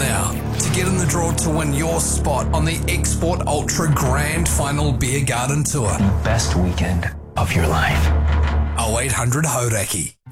now to get in the draw to win your spot on the Export Ultra Grand Final Beer Garden Tour. The best weekend of your life. 0800 Hauraki.